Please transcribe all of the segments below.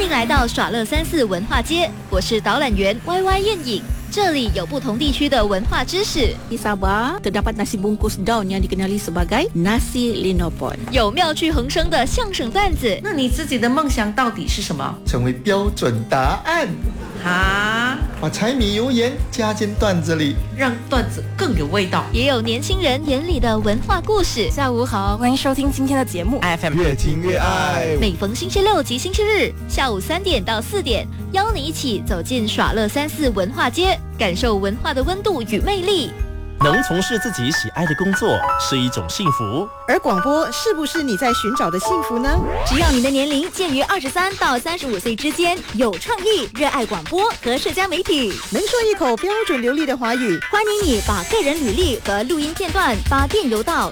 迎来到耍乐34文化街，我是导览员 YY 燕影。这里有不同地区的文化知识。 Di Sabah terdapat nasi bungkus daun yang dikenali sebagai nasi linopon。 有妙趣横生的相声段子。 那你自己的梦想到底是什么？ 成为标准答案。 啊， 把柴米油盐加进段子里， 让段子更有味道。 也有年轻人眼里的文化故事。 下午好，欢迎收听今天的节目 FM 越听越爱。 每逢星期六及星期日下午3点到4点，邀你一起走进耍乐34文化街，感受文化的温度与魅力。 能从事自己喜爱的工作是一种幸福， 而广播是不是你在寻找的幸福呢？ 只要你的年龄介于23到35岁之间，有创意，热爱广播和社交媒体， 能说一口标准流利的华语， 欢迎你把个人履历和录音片段发电邮到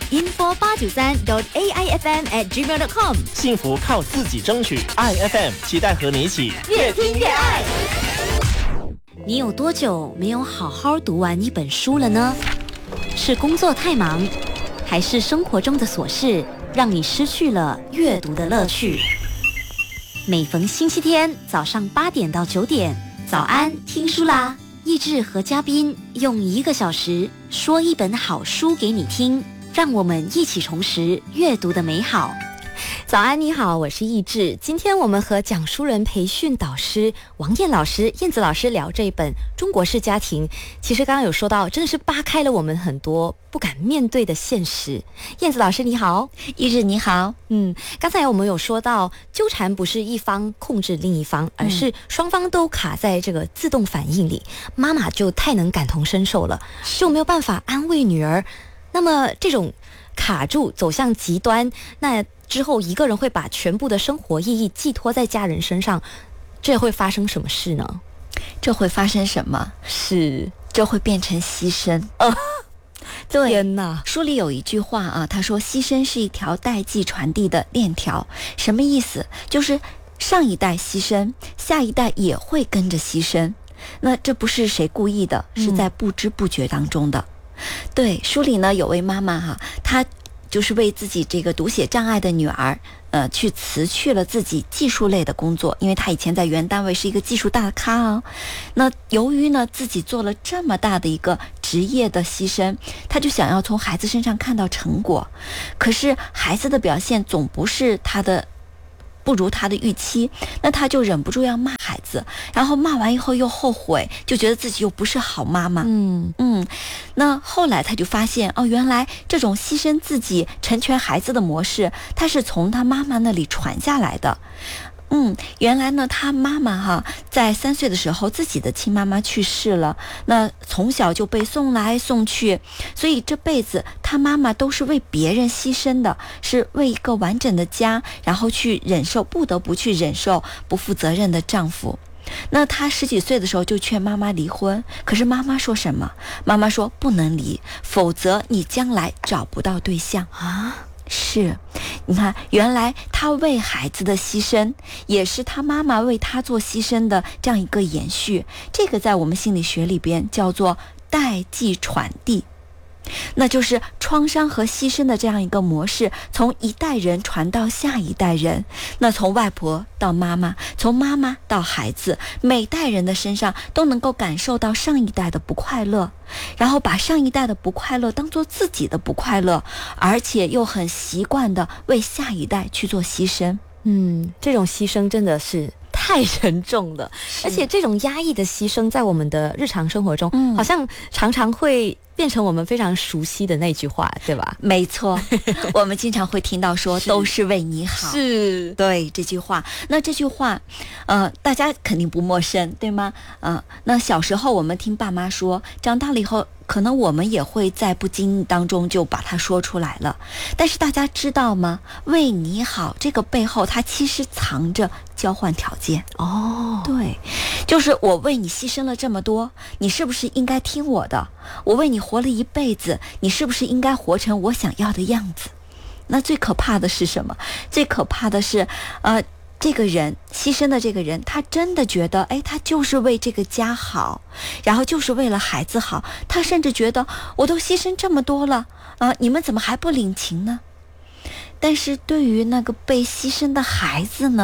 info893.aifm@gmail.com。 幸福靠自己争取。IFM 期待和你一起越听越爱。 你有多久没有好好读完一本书了呢？是工作太忙，还是生活中的琐事让你失去了阅读的乐趣？每逢星期天早上8点到9点，早安听书啦！益智和嘉宾用1个小时说一本好书给你听，让我们一起重拾阅读的美好。 早安，你好，我是益智。今天我们和讲书人培训导师王燕老师、燕子老师聊这本《中国式家庭》。其实刚刚有说到，真的是扒开了我们很多不敢面对的现实。燕子老师你好。 益智你好。 刚才我们有说到，纠缠不是一方控制另一方，而是双方都卡在这个自动反应里。妈妈就太能感同身受了，就没有办法安慰女儿。那么这种卡住走向极端，那之后一个人会把全部的生活意义寄托在家人身上，这会发生什么事呢？ 这会发生什么？这会变成牺牲。 对，天哪！ 书里有一句话啊，他说牺牲是一条代际传递的链条。什么意思？就是上一代牺牲，下一代也会跟着牺牲。那这不是谁故意的，是在不知不觉当中的。对，书里呢有位妈妈她就是为自己这个读写障碍的女儿去辞去了自己技术类的工作，因为她以前在原单位是一个技术大咖啊。那由于呢自己做了这么大的一个职业的牺牲，她就想要从孩子身上看到成果，可是孩子的表现总不如他的预期，那他就忍不住要骂孩子，然后骂完以后又后悔，就觉得自己又不是好妈妈。那后来他就发现原来这种牺牲自己成全孩子的模式，他是从他妈妈那里传下来的。原来呢，他妈妈在3岁的时候，自己的亲妈妈去世了，那从小就被送来送去，所以这辈子他妈妈都是为别人牺牲的，是为一个完整的家，然后去忍受，不得不去忍受不负责任的丈夫。那他10几岁的时候就劝妈妈离婚，可是妈妈说什么？妈妈说不能离，否则你将来找不到对象啊。是，你看，原来他为孩子的牺牲，也是他妈妈为他做牺牲的这样一个延续。这个在我们心理学里边叫做代际传递，那就是创伤和牺牲的这样一个模式，从一代人传到下一代人。那从外婆到妈妈，从妈妈到孩子，每代人的身上都能够感受到上一代的不快乐，然后把上一代的不快乐当做自己的不快乐，而且又很习惯的为下一代去做牺牲。 这种牺牲真的是太沉重了，而且这种压抑的牺牲在我们的日常生活中，好像常常会变成我们非常熟悉的那句话，对吧？ 没错，我们经常会听到说都是为你好， 是， 对这句话。那这句话大家肯定不陌生，对吗？那小时候我们听爸妈说，长大了以后可能我们也会在不经意当中就把它说出来了。但是大家知道吗？为你好这个背后，它其实藏着交换条件。对，就是我为你牺牲了这么多，你是不是应该听我的？我为你活了一辈子，你是不是应该活成我想要的样子？那最可怕的是什么？最可怕的是这个人牺牲的这个人，他真的觉得他就是为这个家好，然后就是为了孩子好，他甚至觉得我都牺牲这么多了你们怎么还不领情呢？但是对于那个被牺牲的孩子呢，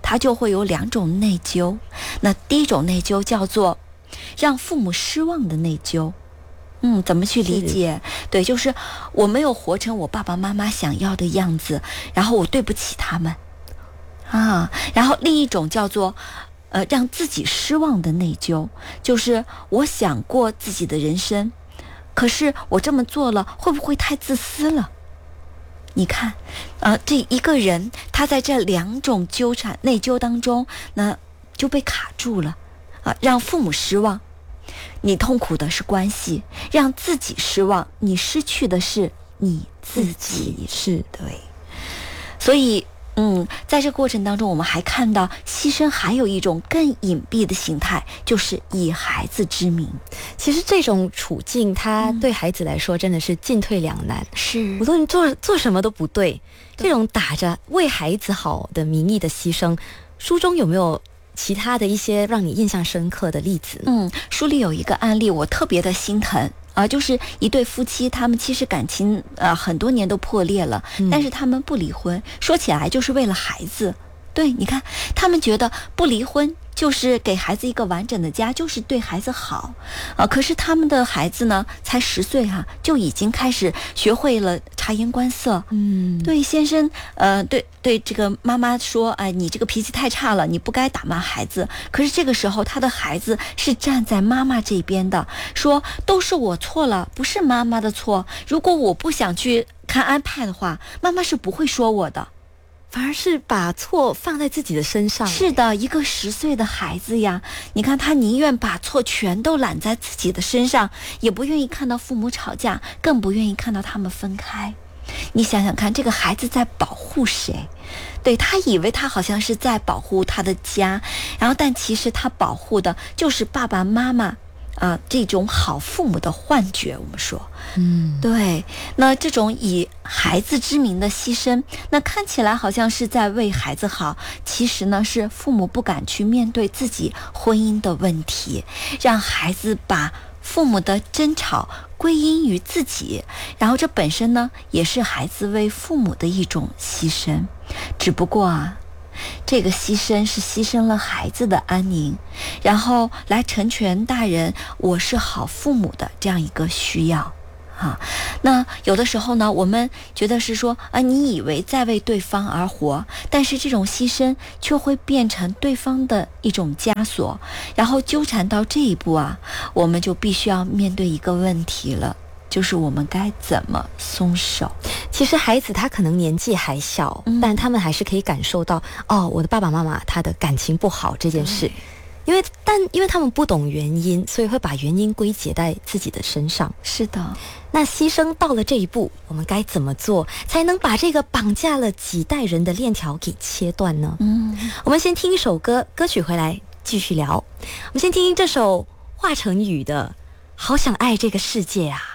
它就会有2种内疚。那第一种内疚叫做让父母失望的内疚。怎么去理解？对，就是我没有活成我爸爸妈妈想要的样子，然后我对不起他们啊。然后另一种叫做让自己失望的内疚，就是我想过自己的人生，可是我这么做了会不会太自私了？你看这一个人他在这2种纠缠内疚当中，那就被卡住了让父母失望，你痛苦的是关系；让自己失望，你失去的是你自己。 是对，所以在这过程当中，我们还看到牺牲还有一种更隐蔽的形态，就是以孩子之名。 其实这种处境，他对孩子来说真的是进退两难。 是， 无论做什么都不对，这种打着为孩子好的名义的牺牲，书中有没有其他的一些让你印象深刻的例子呢？ 书里有一个案例，我特别的心疼。就是一对夫妻，他们其实感情很多年都破裂了，但是他们不离婚，说起来就是为了孩子。对，你看，他们觉得不离婚就是给孩子一个完整的家，就是对孩子好可是他们的孩子呢，才10岁就已经开始学会了察言观色。对先生，对这个妈妈说，你这个脾气太差了，你不该打骂孩子。可是这个时候，他的孩子是站在妈妈这边的，说都是我错了，不是妈妈的错。如果我不想去看 iPad 的话，妈妈是不会说我的。 反而是把错放在自己的身上。 是的，一个10岁的孩子呀，你看他宁愿把错全都揽在自己的身上，也不愿意看到父母吵架，更不愿意看到他们分开。你想想看，这个孩子在保护谁？对，他以为他好像是在保护他的家，然后但其实他保护的就是爸爸妈妈这种好父母的幻觉。我们说对，那这种以孩子之名的牺牲，那看起来好像是在为孩子好，其实呢是父母不敢去面对自己婚姻的问题，让孩子把父母的争吵归因于自己，然后这本身呢也是孩子为父母的一种牺牲。只不过这个牺牲是牺牲了孩子的安宁，然后来成全大人我是好父母的这样一个需要那有的时候呢，我们觉得是说你以为在为对方而活，但是这种牺牲却会变成对方的一种枷锁，然后纠缠到这一步我们就必须要面对一个问题了，就是我们该怎么松手。 其实孩子他可能年纪还小，但他们还是可以感受到我的爸爸妈妈他的感情不好这件事，因为他们不懂原因，所以会把原因归结在自己的身上。 是的， 那牺牲到了这一步，我们该怎么做才能把这个绑架了几代人的链条给切断呢？我们先听一首歌曲回来继续聊。我们先听这首华晨宇的《好想爱这个世界啊》。